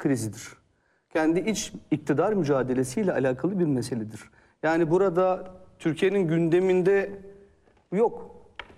krizidir. Kendi iç iktidar mücadelesiyle alakalı bir meseledir. Yani burada Türkiye'nin gündeminde yok.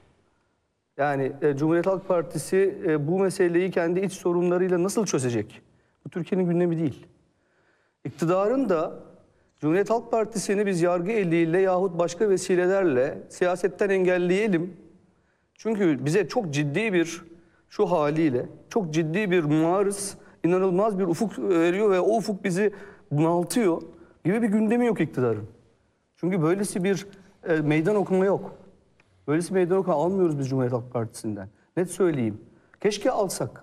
Yani Cumhuriyet Halk Partisi bu meseleyi kendi iç sorunlarıyla nasıl çözecek? Bu Türkiye'nin gündemi değil. İktidarın da Cumhuriyet Halk Partisi'ni biz yargı eliyle yahut başka vesilelerle siyasetten engelleyelim. Çünkü bize çok ciddi bir, şu haliyle çok ciddi bir muarız, inanılmaz bir ufuk veriyor ve o ufuk bizi bunaltıyor gibi bir gündemi yok iktidarın. Çünkü böylesi bir meydan okuma yok. Böylesi meydan okuma almıyoruz biz Cumhuriyet Halk Partisi'nden. Net söyleyeyim. Keşke alsak.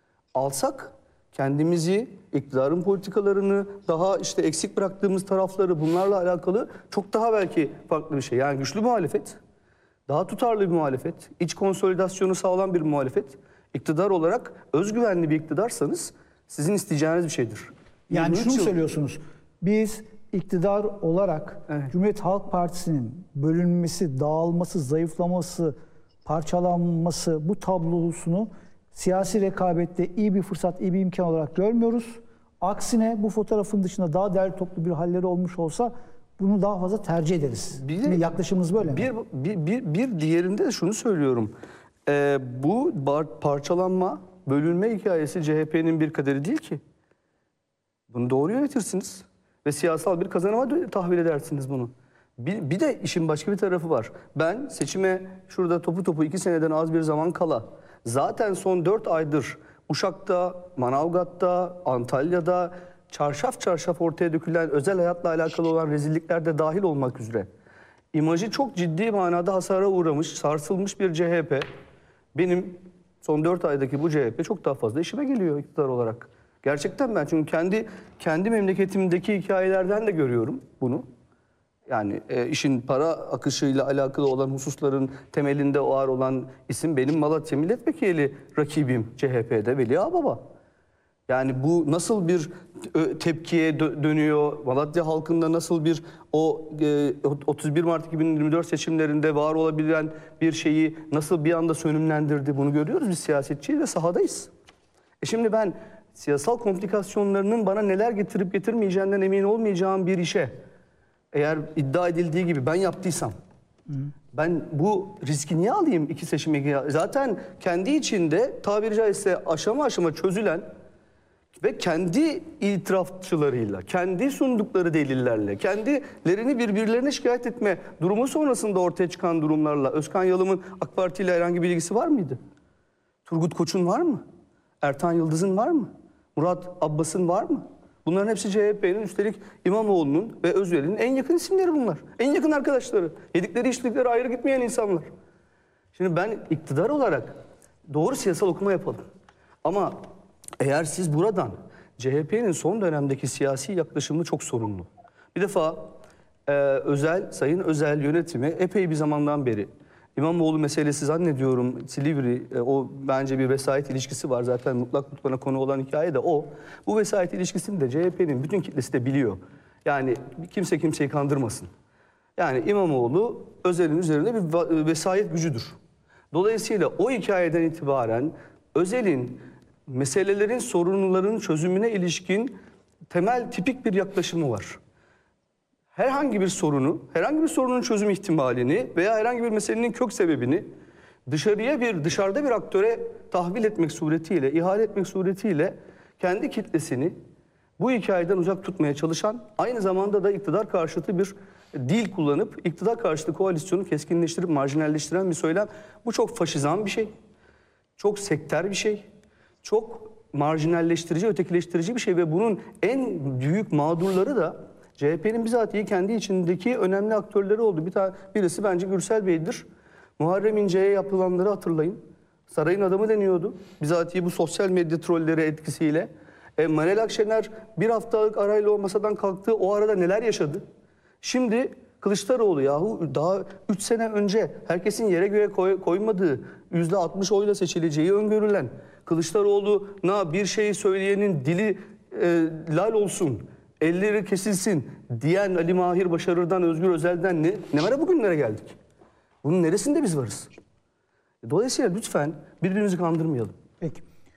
Alsak kendimizi, iktidarın politikalarını, daha işte eksik bıraktığımız tarafları, bunlarla alakalı çok daha belki farklı bir şey. Yani güçlü muhalefet, daha tutarlı bir muhalefet, iç konsolidasyonu sağlam bir muhalefet, iktidar olarak özgüvenli bir iktidarsanız sizin isteyeceğiniz bir şeydir. Yani şunu söylüyorsunuz, biz iktidar olarak evet, Cumhuriyet Halk Partisi'nin bölünmesi, dağılması, zayıflaması, parçalanması, bu tablosunu siyasi rekabette iyi bir fırsat, iyi bir imkan olarak görmüyoruz. Aksine bu fotoğrafın dışında daha değerli toplu bir halleri olmuş olsa bunu daha fazla tercih ederiz. Yaklaşımımız böyle mi? Bir diğerinde de şunu söylüyorum. Bu parçalanma, bölünme hikayesi CHP'nin bir kaderi değil ki. Bunu doğru yönetirsiniz ve siyasal bir kazanıma tahvil edersiniz bunu. Bir de işin başka bir tarafı var. Ben seçime şurada topu 2 seneden az bir zaman kala zaten son 4 aydır Uşak'ta, Manavgat'ta, Antalya'da çarşaf çarşaf ortaya dökülen özel hayatla alakalı olan rezillikler de dahil olmak üzere imajı çok ciddi manada hasara uğramış, sarsılmış bir CHP. Benim son 4 aydaki bu CHP çok daha fazla işime geliyor iktidar olarak. Gerçekten ben çünkü kendi memleketimdeki hikayelerden de görüyorum bunu. Yani işin para akışıyla alakalı olan hususların temelinde var olan isim benim Malatya Milletvekili rakibim CHP'de Veli Ağbaba. Yani bu nasıl bir tepkiye dönüyor? Malatya halkında nasıl bir 31 Mart 2024 seçimlerinde var olabilen bir şeyi nasıl bir anda sönümlendirdi? Bunu görüyoruz, biz siyasetçiyiz ve sahadayız. Şimdi ben siyasal komplikasyonlarının bana neler getirip getirmeyeceğinden emin olmayacağım bir işe, eğer iddia edildiği gibi ben yaptıysam, ben bu riski niye alayım 2 seçime? Zaten kendi içinde tabiri caizse aşama aşama çözülen ve kendi itirafçılarıyla, kendi sundukları delillerle, kendilerini birbirlerine şikayet etme durumu sonrasında ortaya çıkan durumlarla Özkan Yalım'ın AK Parti ile herhangi bir ilgisi var mıydı? Turgut Koç'un var mı? Ertan Yıldız'ın var mı? Murat Abbas'ın var mı? Bunların hepsi CHP'nin, üstelik İmamoğlu'nun ve Özveril'in en yakın isimleri bunlar. En yakın arkadaşları. Yedikleri içtikleri ayrı gitmeyen insanlar. Şimdi ben iktidar olarak doğru siyasal okuma yapalım. Ama eğer siz buradan CHP'nin son dönemdeki siyasi yaklaşımı çok sorunlu. Bir defa Sayın Özel yönetimi epey bir zamandan beri İmamoğlu meselesi zannediyorum Silivri, o bence bir vesayet ilişkisi var. Zaten mutlak mutlaka konu olan hikaye de o. Bu vesayet ilişkisini de CHP'nin bütün kitlesi de biliyor. Yani kimse kimseyi kandırmasın. Yani İmamoğlu Özel'in üzerinde bir vesayet gücüdür. Dolayısıyla o hikayeden itibaren Özel'in meselelerin, sorunların çözümüne ilişkin temel tipik bir yaklaşımı var. Herhangi bir sorunun çözüm ihtimalini veya herhangi bir meselenin kök sebebini dışarıda bir aktöre tahvil etmek suretiyle, ihale etmek suretiyle kendi kitlesini bu hikayeden uzak tutmaya çalışan, aynı zamanda da iktidar karşıtı bir dil kullanıp iktidar karşıtı koalisyonu keskinleştirip marjinalleştiren bir söylem. Bu çok faşizan bir şey, çok sekter bir şey, çok marjinalleştirici, ötekileştirici bir şey ve bunun en büyük mağdurları da CHP'nin bizatihi kendi içindeki önemli aktörleri oldu. Birisi bence Gürsel Bey'dir. Muharrem İnce'ye yapılanları hatırlayın. Sarayın adamı deniyordu. Bizatihi bu sosyal medya trolleri etkisiyle. Meral Akşener bir haftalık arayla o masadan kalktı. O arada neler yaşadı? Şimdi Kılıçdaroğlu daha 3 sene önce herkesin yere göğe koymadığı %60 oyla seçileceği öngörülen Kılıçdaroğlu'na bir şeyi söyleyenin dili lal olsun, elleri kesilsin diyen Ali Mahir Başarır'dan, Özgür Özel'den ne var bugünlere geldik? Bunun neresinde biz varız? Dolayısıyla lütfen birbirimizi kandırmayalım. Peki.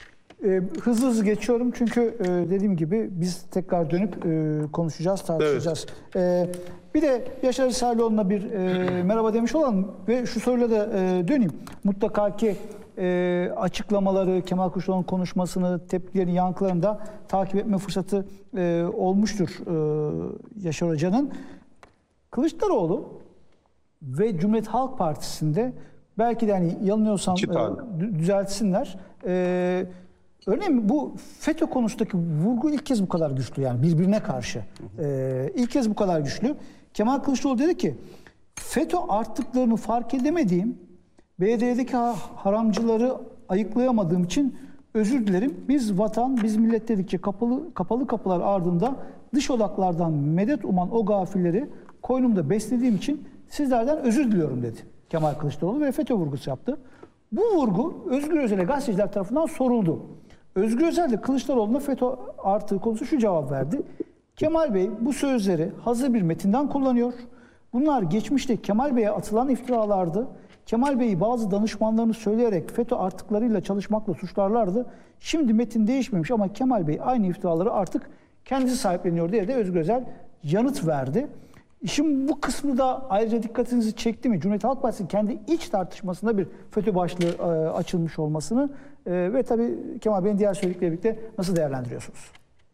Hızlı hızlı geçiyorum çünkü dediğim gibi biz tekrar dönüp konuşacağız, tartışacağız. Bir de Yaşar İsrailoğlu'na bir merhaba demiş olalım ve şu soruyla da döneyim. Mutlaka ki açıklamaları, Kemal Kılıçdaroğlu'nun konuşmasını, tepkilerini, yankılarını da takip etme fırsatı olmuştur Yaşar Hoca'nın. Kılıçdaroğlu ve Cumhuriyet Halk Partisi'nde belki de hani yanılıyorsam düzeltsinler. Örneğin bu FETÖ konusundaki vurgu ilk kez bu kadar güçlü, yani birbirine karşı. İlk kez bu kadar güçlü. Kemal Kılıçdaroğlu dedi ki FETÖ artıklarını fark edemediğim, BD'deki haramcıları ayıklayamadığım için özür dilerim. Biz vatan, biz millet dedikçe kapalı kapılar ardında dış odaklardan medet uman o gafilleri koynumda beslediğim için sizlerden özür diliyorum dedi Kemal Kılıçdaroğlu ve FETÖ vurgusu yaptı. Bu vurgu Özgür Özel'e gazeteciler tarafından soruldu. Özgür Özel de Kılıçdaroğlu'na FETÖ artığı konusu şu cevap verdi. Kemal Bey bu sözleri hazır bir metinden kullanıyor. Bunlar geçmişte Kemal Bey'e atılan iftiralardı. Kemal Bey'i bazı danışmanlarını söyleyerek FETÖ artıklarıyla çalışmakla suçlarlardı. Şimdi metin değişmemiş ama Kemal Bey aynı iftiraları artık kendisi sahipleniyor diye de Özgür Özel yanıt verdi. Şimdi bu kısmı da ayrıca dikkatinizi çekti mi? Cumhuriyet Halk Partisi'nin kendi iç tartışmasında bir FETÖ başlığı açılmış olmasını ve tabii Kemal Bey'in diğer söyledikleriyle birlikte nasıl değerlendiriyorsunuz?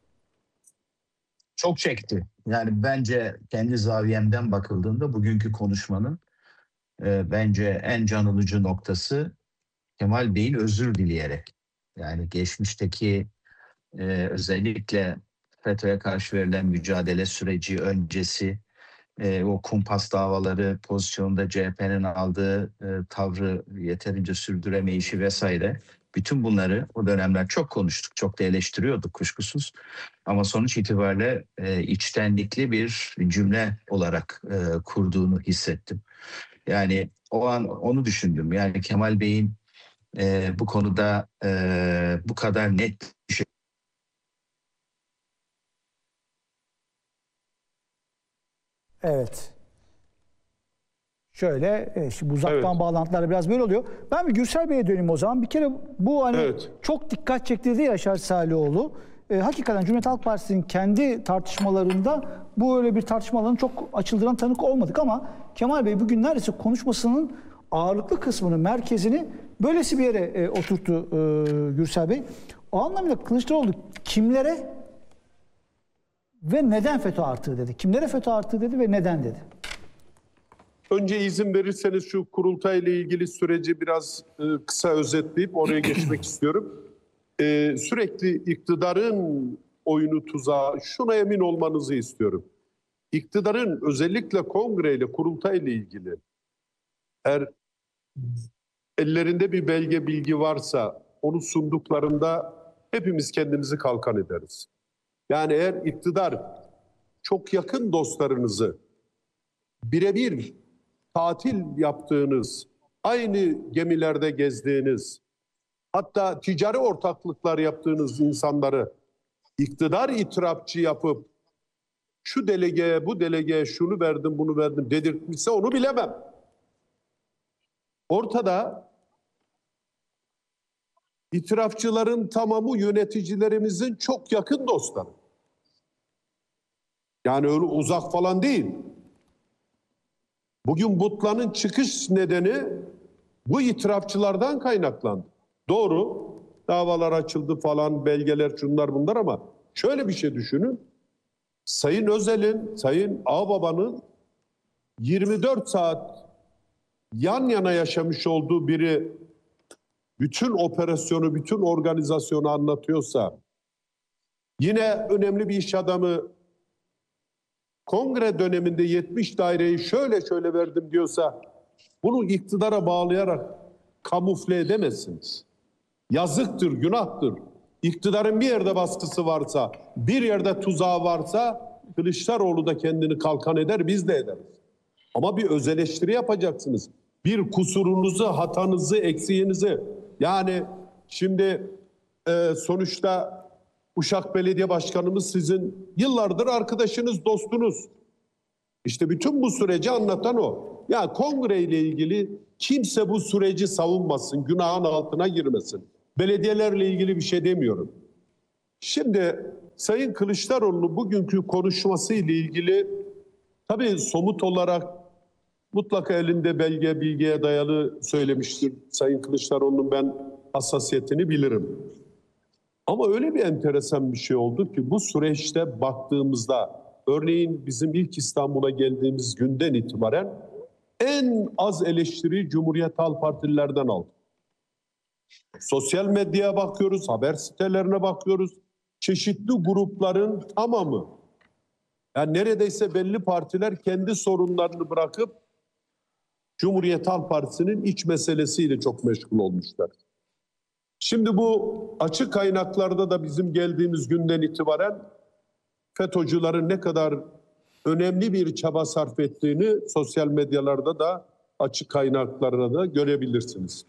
Çok çekti. Yani bence kendi zaviyemden bakıldığında bugünkü konuşmanın bence en can alıcı noktası Kemal Bey'in özür dileyerek. Yani geçmişteki özellikle FETÖ'ye karşı verilen mücadele süreci öncesi o kumpas davaları pozisyonunda CHP'nin aldığı tavrı yeterince sürdüremeyişi vesaire. Bütün bunları o dönemler çok konuştuk, çok da eleştiriyorduk kuşkusuz. Ama sonuç itibariyle içtenlikli bir cümle olarak kurduğunu hissettim. Yani o an onu düşündüm. Yani Kemal Bey'in bu konuda bu kadar net bir şey. Evet. Şöyle, şimdi uzaktan bağlantılarla biraz böyle oluyor. Ben bir Gürsel Bey'e döneyim o zaman. Bir kere bu hani çok dikkat çekti dedi Yaşar İsrailoğlu. Hakikaten Cumhuriyet Halk Partisi'nin kendi tartışmalarında bu öyle bir tartışmaların çok açıldığına tanık olmadık ama Kemal Bey bugün neredeyse konuşmasının ağırlıklı kısmını, merkezini böylesi bir yere oturttu Gürsel Bey. O anlamda Kılıçdaroğlu kimlere ve neden FETÖ artığı dedi? Kimlere FETÖ artığı dedi ve neden dedi? Önce izin verirseniz şu kurultayla ilgili süreci biraz kısa özetleyip oraya geçmek istiyorum. Sürekli iktidarın oyunu tuzağı, şuna emin olmanızı istiyorum. İktidarın özellikle kongreyle, kurultayla ilgili eğer ellerinde bir belge bilgi varsa onu sunduklarında hepimiz kendimizi kalkan ederiz. Yani eğer iktidar çok yakın dostlarınızı birebir tatil yaptığınız, aynı gemilerde gezdiğiniz, hatta ticari ortaklıklar yaptığınız insanları iktidar itirafçı yapıp şu delegeye, bu delegeye şunu verdim, bunu verdim dedirtmişse onu bilemem. Ortada itirafçıların tamamı yöneticilerimizin çok yakın dostları. Yani öyle uzak falan değil. Bugün Butlan'ın çıkış nedeni bu itirafçılardan kaynaklandı. Doğru, davalar açıldı falan, belgeler şunlar bunlar ama şöyle bir şey düşünün. Sayın Özel'in, Sayın Ağbaba'nın 24 saat yan yana yaşamış olduğu biri bütün operasyonu, bütün organizasyonu anlatıyorsa, yine önemli bir iş adamı kongre döneminde 70 daireyi şöyle verdim diyorsa, bunu iktidara bağlayarak kamufle edemezsiniz. Yazıktır, günahtır. İktidarın bir yerde baskısı varsa, bir yerde tuzağı varsa Kılıçdaroğlu da kendini kalkan eder, biz de ederiz. Ama bir öz eleştiri yapacaksınız. Bir kusurunuzu, hatanızı, eksiğinizi. Yani şimdi sonuçta Uşak Belediye Başkanımız sizin yıllardır arkadaşınız, dostunuz. İşte bütün bu süreci anlatan o. Ya kongre ile ilgili kimse bu süreci savunmasın, günahın altına girmesin. Belediyelerle ilgili bir şey demiyorum. Şimdi Sayın Kılıçdaroğlu'nun bugünkü konuşması ile ilgili tabii somut olarak mutlaka elinde belge, bilgiye dayalı söylemiştir. Sayın Kılıçdaroğlu'nun ben hassasiyetini bilirim. Ama öyle bir enteresan bir şey oldu ki bu süreçte baktığımızda örneğin bizim ilk İstanbul'a geldiğimiz günden itibaren en az eleştiriyi Cumhuriyet Halk Partililerden aldık. Sosyal medyaya bakıyoruz, haber sitelerine bakıyoruz. Çeşitli grupların tamamı, yani neredeyse belli partiler kendi sorunlarını bırakıp Cumhuriyet Halk Partisi'nin iç meselesiyle çok meşgul olmuşlar. Şimdi bu açık kaynaklarda da bizim geldiğimiz günden itibaren FETÖ'cülerin ne kadar önemli bir çaba sarf ettiğini sosyal medyalarda da açık kaynaklarda da görebilirsiniz.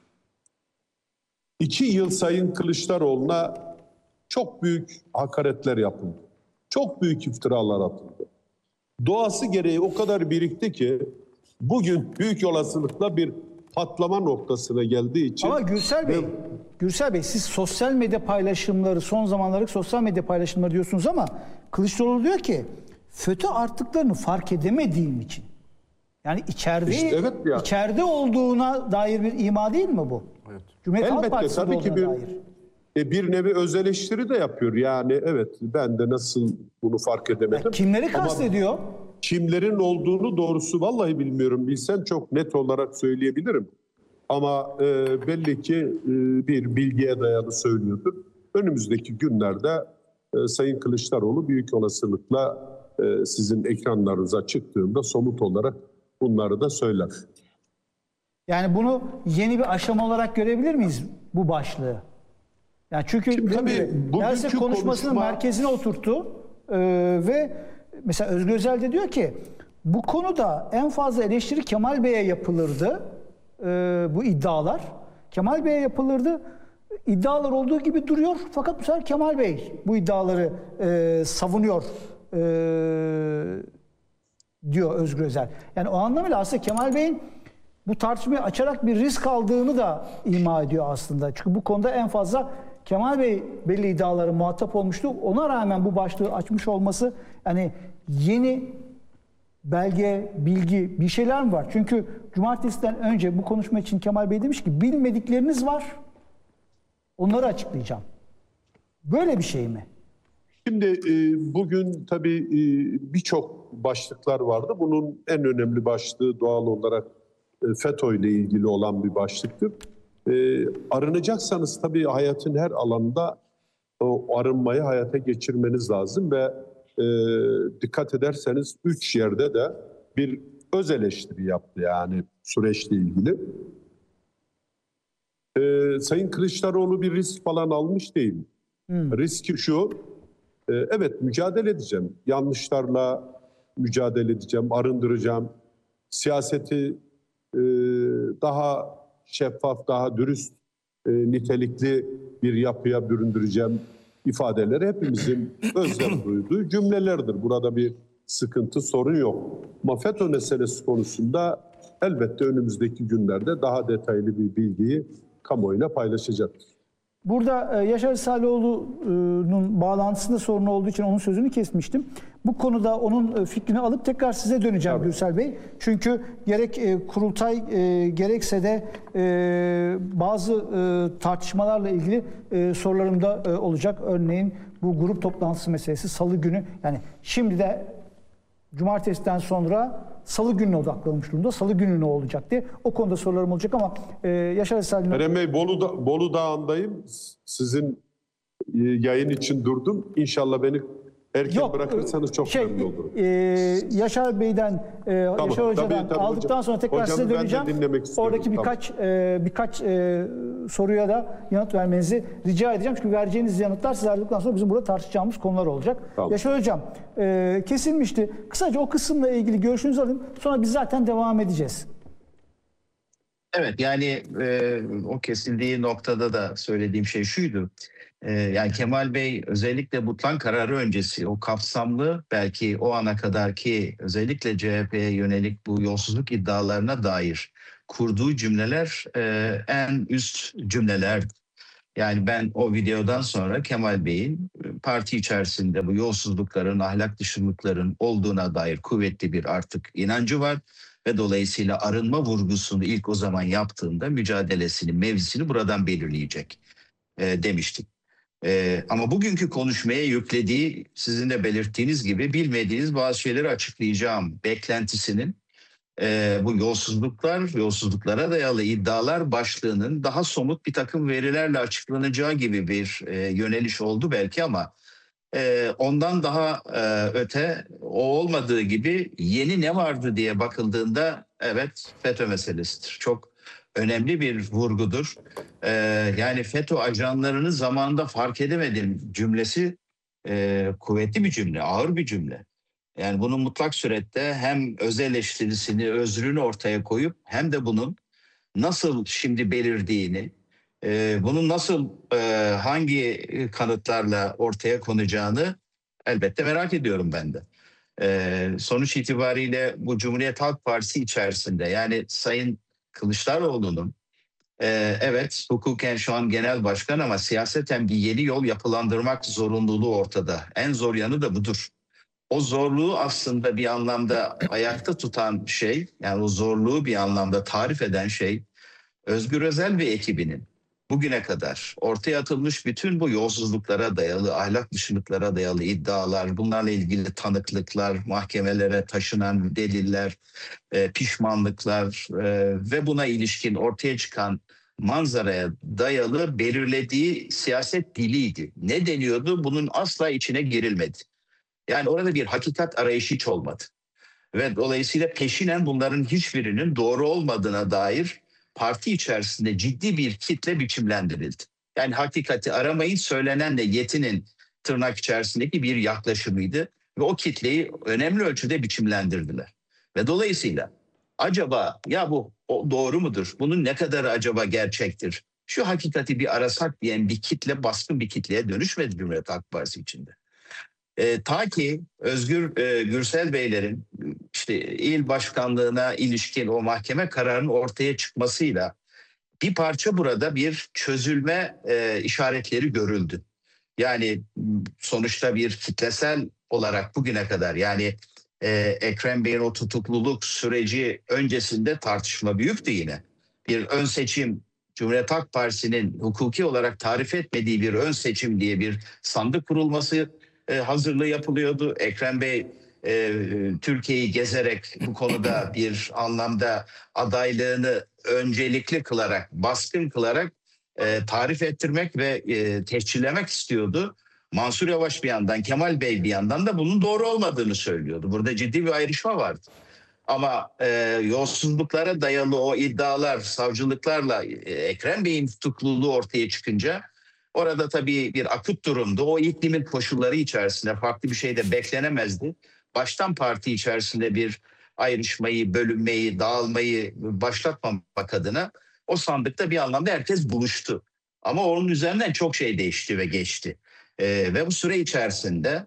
2 yıl Sayın Kılıçdaroğlu'na çok büyük hakaretler yapıldı. Çok büyük iftiralar atıldı. Doğası gereği o kadar birikti ki bugün büyük olasılıkla bir patlama noktasına geldiği için... Ama Gürsel Bey siz sosyal medya paylaşımları, son zamanlardaki sosyal medya paylaşımları diyorsunuz ama Kılıçdaroğlu diyor ki FETÖ arttıklarını fark edemediğim için. Yani içeride olduğuna dair bir ima değil mi bu? Evet. Cumhuriyet Halk Partisi'nde tabii ki bir nevi öz eleştiri de yapıyor. Yani evet ben de nasıl bunu fark edemedim. Ya kimleri kastediyor? Kimlerin olduğunu doğrusu vallahi bilmiyorum. Bilsem çok net olarak söyleyebilirim. Ama belli ki bir bilgiye dayalı söylüyordur. Önümüzdeki günlerde Sayın Kılıçdaroğlu büyük olasılıkla sizin ekranlarınıza çıktığında somut olarak bunları da söyler. Yani bunu yeni bir aşama olarak görebilir miyiz bu başlığı? Yani çünkü tabii konuşmasının merkezine oturttu ve mesela Özgür Özel de diyor ki bu konuda en fazla eleştiri Kemal Bey'e yapılırdı. Bu iddialar Kemal Bey'e yapılırdı. İddialar olduğu gibi duruyor fakat bu sefer Kemal Bey bu iddiaları savunuyor diyor Özgür Özel. Yani o anlamıyla aslında Kemal Bey'in bu tartışmayı açarak bir risk aldığını da ima ediyor aslında. Çünkü bu konuda en fazla Kemal Bey belli iddiaları muhatap olmuştu. Ona rağmen bu başlığı açmış olması yani yeni belge, bilgi bir şeyler mi var? Çünkü cumartesiden önce bu konuşma için Kemal Bey demiş ki bilmedikleriniz var. Onları açıklayacağım. Böyle bir şey mi? Şimdi bugün tabii birçok başlıklar vardı. Bunun en önemli başlığı doğal olarak FETÖ ile ilgili olan bir başlıktır. Arınacaksanız tabii hayatın her alanında o arınmayı hayata geçirmeniz lazım ve dikkat ederseniz 3 yerde de bir öz eleştiri yaptı yani süreçle ilgili. Sayın Kılıçdaroğlu bir risk falan almış değil. Riski şu, evet mücadele edeceğim. Yanlışlarla mücadele edeceğim, arındıracağım. Siyaseti daha şeffaf, daha dürüst, nitelikli bir yapıya büründüreceğim ifadeleri hepimizin özlem duyduğu cümlelerdir. Burada bir sıkıntı, sorun yok. Ama FETÖ meselesi konusunda elbette önümüzdeki günlerde daha detaylı bir bilgiyi kamuoyuyla paylaşacaktır. Burada Yaşar Saloğlu'nun bağlantısında sorun olduğu için onun sözünü kesmiştim. Bu konuda onun fikrini alıp tekrar size döneceğim tabii. Gürsel Bey. Çünkü gerek kurultay gerekse de bazı tartışmalarla ilgili sorularım da olacak. Örneğin bu grup toplantısı meselesi salı günü. Yani şimdi de cumartesiden sonra salı gününe odaklanmış durumda. Salı günü ne olacak diye. O konuda sorularım olacak ama Yaşar Saloğlu... Eren Bey Bolu Dağı'ndayım. Sizin yayın için durdum. İnşallah beni erken bırakırsanız çok memnun olurum. Yaşar Bey'den, tamam, Yaşar Hoca'dan tabii, aldıktan hocam, sonra tekrar size döneceğim. Oradaki birkaç soruya da yanıt vermenizi rica edeceğim. Çünkü vereceğiniz yanıtlar siz ayrıldıktan sonra bizim burada tartışacağımız konular olacak. Tamam. Yaşar Hocam kesilmişti. Kısaca o kısımla ilgili görüşünüzü alayım. Sonra biz zaten devam edeceğiz. Evet yani o kesildiği noktada da söylediğim şey şuydu. Yani Kemal Bey özellikle Butlan kararı öncesi o kapsamlı belki o ana kadarki özellikle CHP'ye yönelik bu yolsuzluk iddialarına dair kurduğu cümleler en üst cümleler. Yani ben o videodan sonra Kemal Bey'in parti içerisinde bu yolsuzlukların, ahlak dışılıkların olduğuna dair kuvvetli bir artık inancı var. Ve dolayısıyla arınma vurgusunu ilk o zaman yaptığında mücadelesini, mevzisini buradan belirleyecek demiştik. Ama bugünkü konuşmaya yüklediği, sizin de belirttiğiniz gibi bilmediğiniz bazı şeyleri açıklayacağım beklentisinin bu yolsuzluklara dayalı iddialar başlığının daha somut bir takım verilerle açıklanacağı gibi bir yöneliş oldu belki ama ondan daha öte o olmadığı gibi yeni ne vardı diye bakıldığında evet FETÖ meselesidir. Çok önemli bir vurgudur. Yani FETÖ ajanlarını zamanında fark edemedim cümlesi kuvvetli bir cümle, ağır bir cümle. Yani bunun mutlak surette hem öz eleştirisini, özrünü ortaya koyup hem de bunun nasıl şimdi belirdiğini, bunun nasıl hangi kanıtlarla ortaya konacağını elbette merak ediyorum ben de. Sonuç itibariyle bu Cumhuriyet Halk Partisi içerisinde yani Sayın Kılıçdaroğlu'nun evet hukuken şu an genel başkan ama siyaseten bir yeni yol yapılandırmak zorunluluğu ortada. En zor yanı da budur. O zorluğu aslında bir anlamda ayakta tutan şey, yani o zorluğu bir anlamda tarif eden şey, Özgür Özel ve ekibinin bugüne kadar ortaya atılmış bütün bu yolsuzluklara dayalı, ahlak dışılıklara dayalı iddialar, bunlarla ilgili tanıklıklar, mahkemelere taşınan deliller, pişmanlıklar ve buna ilişkin ortaya çıkan manzaraya dayalı belirlediği siyaset diliydi. Ne deniyordu? Bunun asla içine girilmedi. Yani orada bir hakikat arayışı hiç olmadı. Ve dolayısıyla peşinen bunların hiçbirinin doğru olmadığına dair parti içerisinde ciddi bir kitle biçimlendirildi. Yani hakikati aramayın, söylenenle yetinin tırnak içerisindeki bir yaklaşımıydı. Ve o kitleyi önemli ölçüde biçimlendirdiler. Ve dolayısıyla acaba ya bu doğru mudur? Bunun ne kadarı acaba gerçektir? Şu hakikati bir arasak diyen bir kitle baskın bir kitleye dönüşmedi Cumhuriyet Halk Partisi içinde. Ta ki Özgür Gürsel Beylerin işte il başkanlığına ilişkin o mahkeme kararının ortaya çıkmasıyla bir parça burada bir çözülme işaretleri görüldü. Yani sonuçta bir kitlesel olarak bugüne kadar yani Ekrem Bey'in o tutukluluk süreci öncesinde tartışma büyüktü yine. Bir ön seçim Cumhuriyet Halk Partisi'nin hukuki olarak tarif etmediği bir ön seçim diye bir sandık kurulması hazırlığı yapılıyordu. Ekrem Bey Türkiye'yi gezerek bu konuda bir anlamda adaylığını öncelikli kılarak, baskın kılarak tarif ettirmek ve tescillemek istiyordu. Mansur Yavaş bir yandan, Kemal Bey bir yandan da bunun doğru olmadığını söylüyordu. Burada ciddi bir ayrışma vardı. Ama yolsuzluklara dayalı o iddialar, savcılıklarla Ekrem Bey'in tutukluluğu ortaya çıkınca orada tabii bir akut durumdu. O iklimin koşulları içerisinde farklı bir şey de beklenemezdi. Baştan parti içerisinde bir ayrışmayı, bölünmeyi, dağılmayı başlatmamak adına o sandıkta bir anlamda herkes buluştu. Ama onun üzerinden çok şey değişti ve geçti. Ve bu süre içerisinde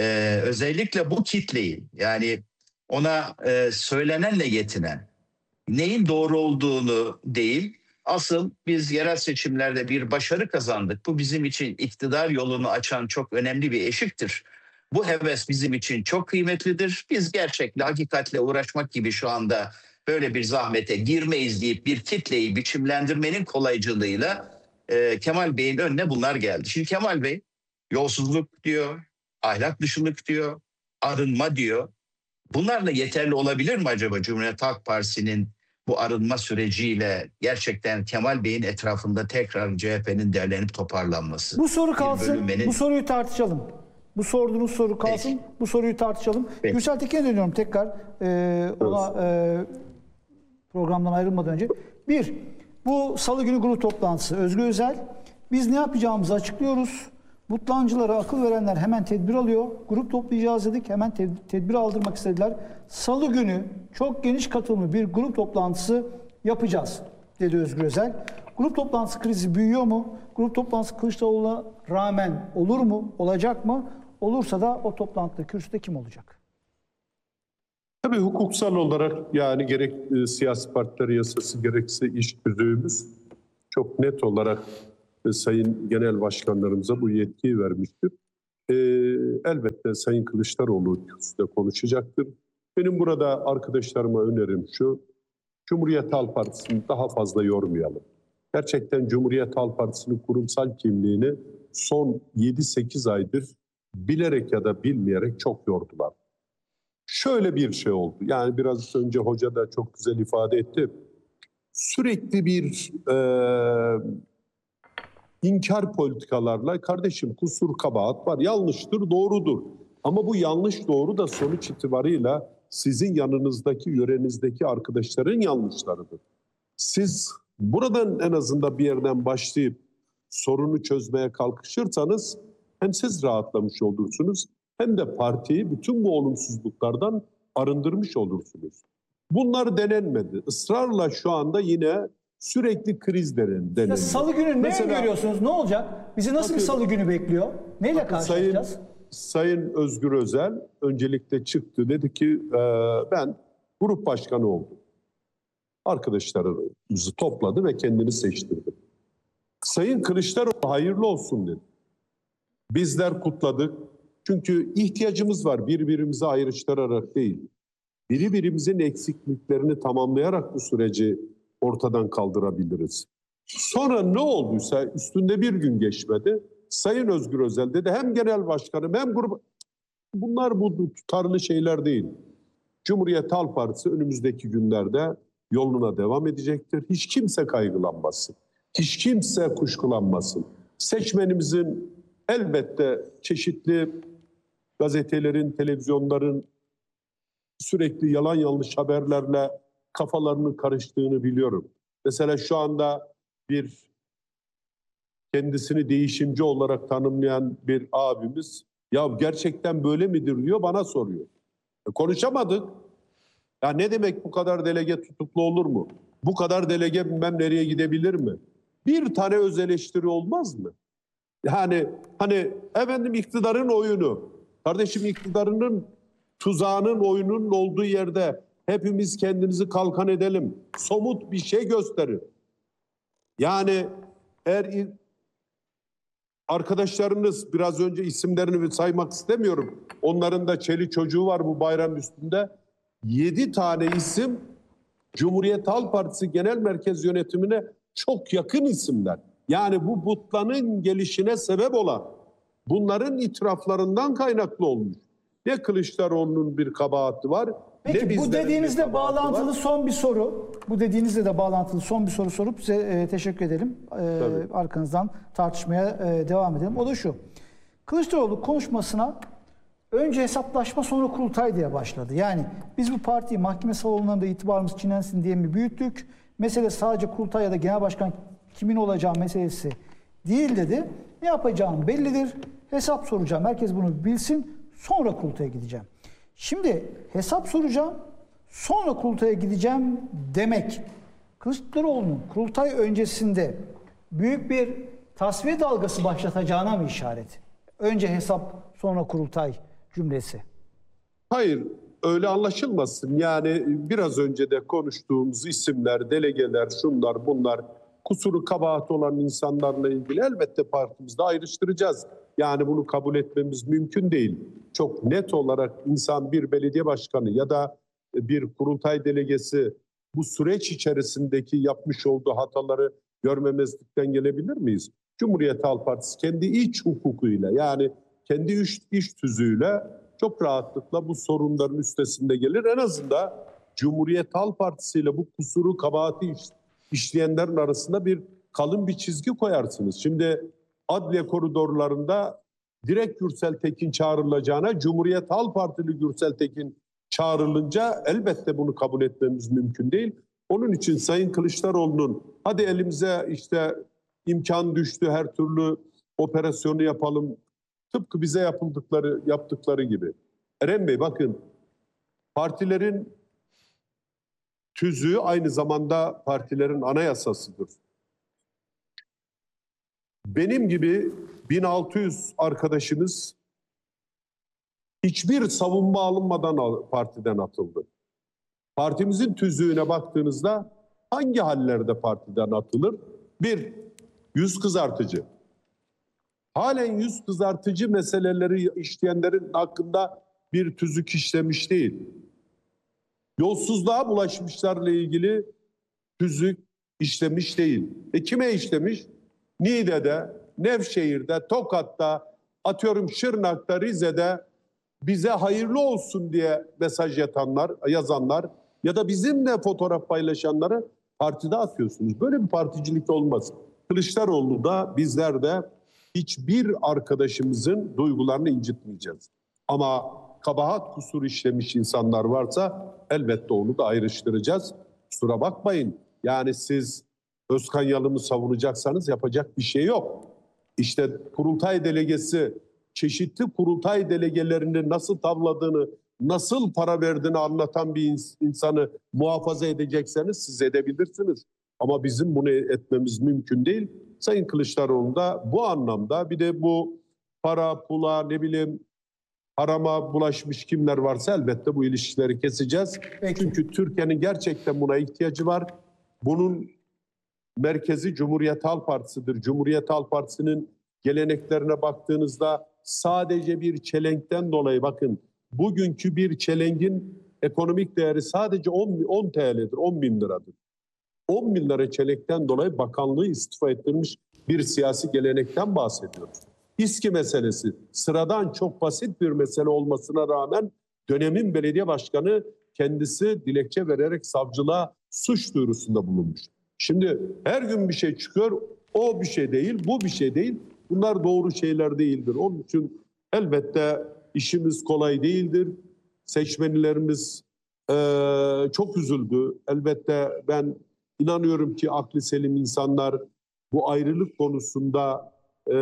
özellikle bu kitleyi yani ona söylenenle yetinen neyin doğru olduğunu değil, asıl biz yerel seçimlerde bir başarı kazandık. Bu bizim için iktidar yolunu açan çok önemli bir eşiktir. Bu heves bizim için çok kıymetlidir. Biz gerçekle, hakikatle uğraşmak gibi şu anda böyle bir zahmete girmeyiz deyip bir kitleyi biçimlendirmenin kolaycılığıyla Kemal Bey'in önüne bunlar geldi. Şimdi Kemal Bey yolsuzluk diyor, ahlak dışılık diyor, arınma diyor. Bunlarla yeterli olabilir mi acaba Cumhuriyet Halk Partisi'nin bu arınma süreciyle gerçekten Kemal Bey'in etrafında tekrar CHP'nin derlenip toparlanması? Bu soru kalsın, bu soruyu tartışalım. Bu sorduğunuz soru kalsın, Peki. bu soruyu tartışalım. Peki. Gürsel Tekin'e dönüyorum tekrar ona programdan ayrılmadan önce. Bir, bu salı günü grup toplantısı. Özgür Özel, biz ne yapacağımızı açıklıyoruz. Mutlancılara akıl verenler hemen tedbir alıyor. Grup toplayacağız dedik, hemen tedbir aldırmak istediler. Salı günü çok geniş katılımlı bir grup toplantısı yapacağız dedi Özgür Özel. Grup toplantısı krizi büyüyor mu? Grup toplantısı Kılıçdaroğlu'na rağmen olur mu? Olacak mı? Olursa da o toplantıda kürsüde kim olacak? Tabii hukuksal olarak yani gerek siyasi partiler yasası gerekse iş tüzüğümüz çok net olarak ve sayın genel başkanlarımıza bu yetkiyi vermiştir. Elbette Sayın Kılıçdaroğlu kürsüde konuşacaktır. Benim burada arkadaşlarıma önerim şu, Cumhuriyet Halk Partisi'ni daha fazla yormayalım. Gerçekten Cumhuriyet Halk Partisi'nin kurumsal kimliğini son 7-8 aydır bilerek ya da bilmeyerek çok yordular. Şöyle bir şey oldu, yani biraz önce hoca da çok güzel ifade etti. Sürekli bir inkar politikalarla, kardeşim kusur kabahat var, yanlıştır, doğrudur. Ama bu yanlış doğru da sonuç itibarıyla sizin yanınızdaki, yörenizdeki arkadaşların yanlışlarıdır. Siz buradan en azından bir yerden başlayıp sorunu çözmeye kalkışırsanız hem siz rahatlamış olursunuz hem de partiyi bütün bu olumsuzluklardan arındırmış olursunuz. Bunlar denenmedi. Israrla şu anda yine sürekli kriz deneniyor. Salı günü ne görüyorsunuz? Ne olacak? Bizi nasıl bir salı günü bekliyor? Neyle karşılaşacağız? Sayın Özgür Özel öncelikle çıktı. Dedi ki ben grup başkanı oldum. Arkadaşlarımızı topladı ve kendini seçtirdi. Sayın Kılıçdaroğlu hayırlı olsun dedi. Bizler kutladık. Çünkü ihtiyacımız var birbirimizi ayrıştırarak değil. Birbirimizin eksikliklerini tamamlayarak bu süreci ortadan kaldırabiliriz. Sonra ne olduysa üstünde bir gün geçmedi. Sayın Özgür Özel dedi hem genel başkanım hem grup... Bunlar bu tutarlı şeyler değil. Cumhuriyet Halk Partisi önümüzdeki günlerde yoluna devam edecektir. Hiç kimse kaygılanmasın. Hiç kimse kuşkulanmasın. Seçmenimizin elbette çeşitli gazetelerin, televizyonların sürekli yalan yanlış haberlerle kafalarının karıştığını biliyorum. Mesela şu anda bir kendisini değişimci olarak tanımlayan bir abimiz ya gerçekten böyle midir diyor bana soruyor. Konuşamadık. Ya ne demek bu kadar delege tutuklu olur mu? Bu kadar delege bilmem nereye gidebilir mi? Bir tane öz eleştiri olmaz mı? Yani hani efendim iktidarın oyunu. Kardeşim iktidarının tuzağının oyunun olduğu yerde hepimiz kendimizi kalkan edelim. Somut bir şey gösterin. Yani eğer arkadaşlarınız biraz önce isimlerini saymak istemiyorum. Onların da çeli çocuğu var bu bayram üstünde. 7 tane isim Cumhuriyet Halk Partisi Genel Merkez Yönetimine çok yakın isimler. Yani bu butlanın gelişine sebep olan bunların itiraflarından kaynaklı olmuş. Ne Kılıçdaroğlu'nun bir kabahati var. Peki bu dediğinizle bağlantılı son bir soru. Bu dediğinizle de bağlantılı son bir soru sorup size teşekkür edelim. Arkanızdan tartışmaya devam edelim. O da şu. Kılıçdaroğlu konuşmasına önce hesaplaşma sonra kurultay diye başladı. Yani biz bu partiyi mahkeme salonlarında itibarımız çiğnensin diye mi büyüttük? Mesele sadece kurultay ya da genel başkan kimin olacağı meselesi değil dedi. Ne yapacağım bellidir. Hesap soracağım. Herkes bunu bilsin. Sonra kurultaya gideceğim. Şimdi hesap soracağım. Sonra kurultaya gideceğim demek Kılıçdaroğlu'nun kurultay öncesinde büyük bir tasfiye dalgası başlatacağına mı işaret? Önce hesap sonra kurultay cümlesi. Hayır, öyle anlaşılmasın. Yani biraz önce de konuştuğumuz isimler, delegeler, şunlar bunlar kusuru kabahat olan insanlarla ilgili elbette partimizde ayrıştıracağız. Yani bunu kabul etmemiz mümkün değil. Çok net olarak insan bir belediye başkanı ya da bir kurultay delegesi bu süreç içerisindeki yapmış olduğu hataları görmemezlikten gelebilir miyiz? Cumhuriyet Halk Partisi kendi iç hukukuyla yani kendi iş tüzüğüyle çok rahatlıkla bu sorunların üstesinde gelir. En azından Cumhuriyet Halk Partisi ile bu kusuru kabahati işleyenlerin arasında kalın bir çizgi koyarsınız. Şimdi adliye koridorlarında direkt Gürsel Tekin çağrılacağına Cumhuriyet Halk Partili Gürsel Tekin çağrılınca elbette bunu kabul etmemiz mümkün değil. Onun için Sayın Kılıçdaroğlu'nun hadi elimize işte imkan düştü her türlü operasyonu yapalım. Tıpkı bize yaptıkları gibi. Eren Bey bakın partilerin tüzüğü aynı zamanda partilerin anayasasıdır. Benim gibi 1600 arkadaşımız hiçbir savunma alınmadan partiden atıldı. Partimizin tüzüğüne baktığınızda hangi hallerde partiden atılır? Bir, Yüz kızartıcı. Halen yüz kızartıcı meseleleri işleyenlerin hakkında bir tüzük işlemiş değil. Yolsuzluğa bulaşmışlarla ilgili tüzük işlemiş değil. Kime işlemiş? Niğde'de, Nevşehir'de, Tokat'ta, atıyorum Şırnak'ta, Rize'de bize hayırlı olsun diye mesaj yazanlar ya da bizimle fotoğraf paylaşanları partide atıyorsunuz. Böyle bir particilik olmaz. Kılıçdaroğlu da bizler de hiçbir arkadaşımızın duygularını incitmeyeceğiz. Ama kabahat kusur işlemiş insanlar varsa elbette onu da ayrıştıracağız. Kusura bakmayın. Yani siz Özkan Yalım'ı savunacaksanız yapacak bir şey yok. İşte kurultay delegesi, çeşitli kurultay delegelerinin nasıl tavladığını, nasıl para verdiğini anlatan bir insanı muhafaza edecekseniz siz edebilirsiniz. Ama bizim bunu etmemiz mümkün değil. Sayın Kılıçdaroğlu da bu anlamda, bir de bu para, pula, ne bileyim harama bulaşmış kimler varsa elbette bu ilişkileri keseceğiz. Peki. Çünkü Türkiye'nin gerçekten buna ihtiyacı var. Bunun merkezi Cumhuriyet Halk Partisi'dir. Cumhuriyet Halk Partisi'nin geleneklerine baktığınızda sadece bir çelenkten dolayı, bakın bugünkü bir çelengin ekonomik değeri sadece 10 TL'dir, 10 bin liradır. 10 bin lira çelenkten dolayı bakanlığı istifa ettirmiş bir siyasi gelenekten bahsediyoruz. İSKİ meselesi sıradan çok basit bir mesele olmasına rağmen dönemin belediye başkanı kendisi dilekçe vererek savcılığa suç duyurusunda bulunmuş. Şimdi her gün bir şey çıkıyor, o bir şey değil, bu bir şey değil. Bunlar doğru şeyler değildir. Onun için elbette işimiz kolay değildir. Seçmenlerimiz çok üzüldü. Elbette ben inanıyorum ki aklı selim insanlar bu ayrılık konusunda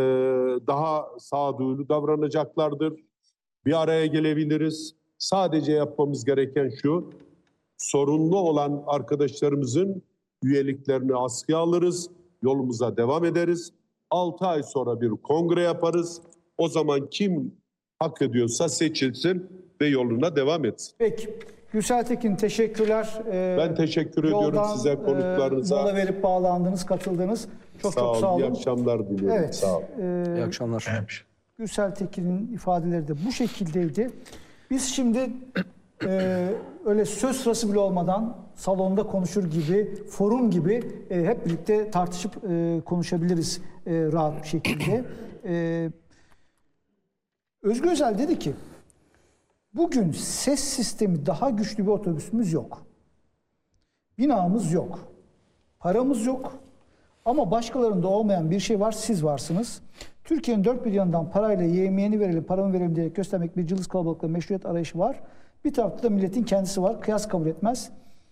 daha sağduyulu davranacaklardır. Bir araya gelebiliriz. Sadece yapmamız gereken şu: sorunlu olan arkadaşlarımızın üyeliklerini askıya alırız, yolumuza devam ederiz. 6 ay sonra bir kongre yaparız. O zaman kim hak ediyorsa seçilsin ve yoluna devam etsin. Peki. Gürsel Tekin, teşekkürler. Ben teşekkür ediyorum size, konuklarınıza. Mola verip bağlandınız, katıldınız. Çok Sağ olun. sağ olun. İyi akşamlar diliyorum. Evet. Sağ olun. İyi akşamlar. Gürsel Tekin'in ifadeleri de bu şekildeydi. Biz şimdi öyle söz sırası bile olmadan salonda konuşur gibi, forum gibi hep birlikte tartışıp konuşabiliriz rahat bir şekilde. Özgür Özel dedi ki, bugün ses sistemi daha güçlü bir otobüsümüz yok. Binamız yok. Paramız yok. Ama başkalarında olmayan bir şey var, siz varsınız. Türkiye'nin dört bir yanından parayla yemeğini verelim, paramı verelim diye göstermek bir cılız kalabalıkla meşruiyet arayışı var. Bir tarafta da milletin kendisi var. Kıyas kabul etmez.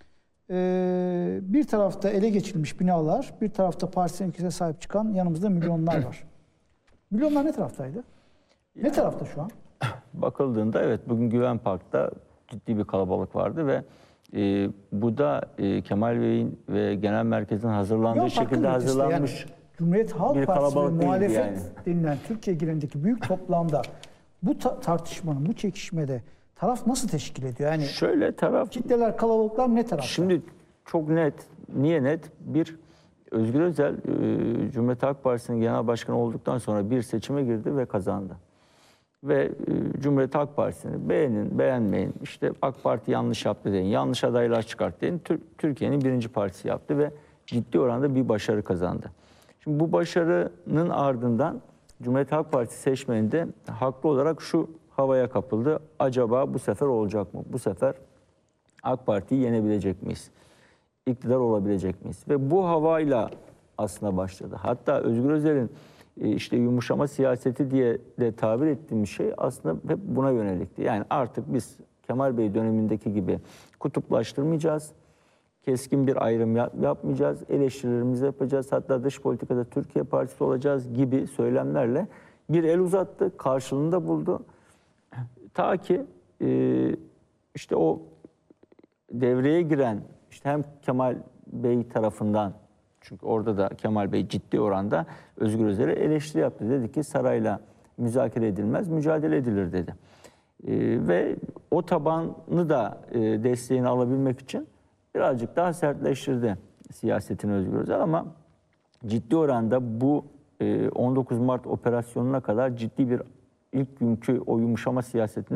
Bir tarafta ele geçirilmiş binalar, bir tarafta partisinin ülkesine sahip çıkan yanımızda milyonlar var. Milyonlar ne taraftaydı? Ne tarafta şu an? Bakıldığında evet, bugün Güven Park'ta ciddi bir kalabalık vardı ve bu da Kemal Bey'in ve genel merkezin hazırlandığı Güven şekilde Park'ın ötesinde, hazırlanmış yani Cumhuriyet Halk bir Partisi ve kalabalık değildi muhalefet yani. denilen Türkiye genelindeki büyük toplamda bu tartışmanın, bu çekişmede taraf nasıl teşkil ediyor? Yani Şöyle taraf, kitleler, kalabalıklar ne tarafta? şimdi çok net, niye net? Bir, Özgür Özel Cumhuriyet Halk Partisi'nin genel başkanı olduktan sonra bir seçime girdi ve kazandı. Ve Cumhuriyet Halk Partisi'ni beğenin, beğenmeyin, işte AK Parti yanlış yaptı deyin, yanlış adaylar çıkarttı deyin, Türkiye'nin birinci partisi yaptı ve ciddi oranda bir başarı kazandı. Şimdi bu başarının ardından Cumhuriyet Halk Partisi seçmeni de haklı olarak şu havaya kapıldı. Acaba bu sefer olacak mı? Bu sefer AK Parti'yi yenebilecek miyiz? İktidar olabilecek miyiz? Ve bu havayla aslında başladı. Hatta Özgür Özel'in işte yumuşama siyaseti diye de tabir ettiğimiz şey aslında hep buna yönelikti. Yani artık biz Kemal Bey dönemindeki gibi kutuplaştırmayacağız. Keskin bir ayrım yapmayacağız. Eleştirilerimizi yapacağız. Hatta dış politikada Türkiye Partisi olacağız gibi söylemlerle bir el uzattı. Karşılığında buldu. Ta ki işte o devreye giren, işte hem Kemal Bey tarafından, çünkü orada da Kemal Bey ciddi oranda Özgür Özel'e eleştiri yaptı. Dedi ki sarayla müzakere edilmez, mücadele edilir dedi. Ve o tabanı da desteğini alabilmek için birazcık daha sertleştirdi siyasetini Özgür Özel, ama ciddi oranda bu 19 Mart operasyonuna kadar ciddi bir ilk günkü o yumuşama siyasetini